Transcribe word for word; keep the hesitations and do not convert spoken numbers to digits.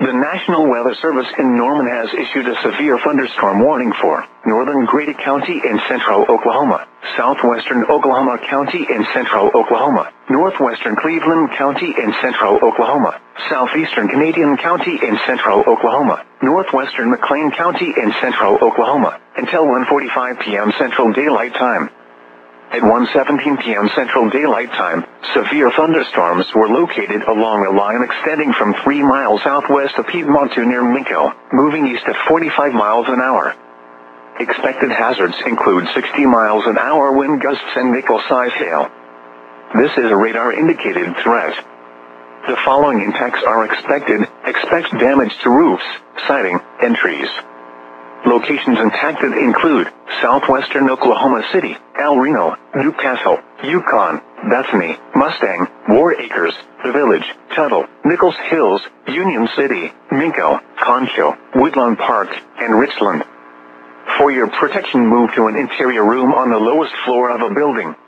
The National Weather Service in Norman has issued a severe thunderstorm warning for northern Grady County in central Oklahoma, southwestern Oklahoma County in central Oklahoma, northwestern Cleveland County in central Oklahoma, southeastern Canadian County in central Oklahoma, northwestern McLean County in central Oklahoma, until one forty-five p m Central Daylight Time. At one seventeen p m Central Daylight Time, severe thunderstorms were located along a line extending from three miles southwest of Piedmont to near Minko, moving east at forty-five miles an hour. Expected hazards include sixty miles an hour wind gusts and nickel-size hail. This is a radar-indicated threat. The following impacts are expected. Expect damage to roofs, siding, and trees. Locations impacted include southwestern Oklahoma City, El Reno, New Castle, Yukon, Bethany, Mustang, War Acres, The Village, Tuttle, Nichols Hills, Union City, Minko, Concho, Woodlawn Park, and Richland. For your protection, move to an interior room on the lowest floor of a building.